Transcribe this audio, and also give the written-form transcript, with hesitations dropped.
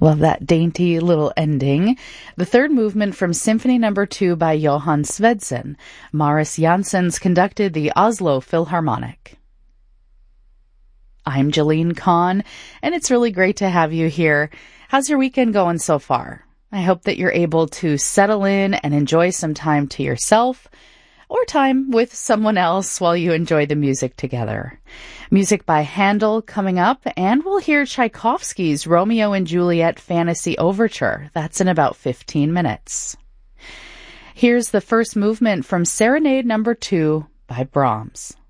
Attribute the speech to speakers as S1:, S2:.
S1: Love that dainty little ending. The third movement from Symphony No. 2 by Johann Svedsen. Maris Janssens conducted the Oslo Philharmonic. I'm Jalene Kahn, and it's really great to have you here. How's your weekend going so far? I hope that you're able to settle in and enjoy some time to yourself or time with someone else while you enjoy the music together. Music by Handel coming up, and we'll hear Tchaikovsky's Romeo and Juliet Fantasy Overture. That's in about 15 minutes. Here's the first movement from Serenade No. 2 by Brahms.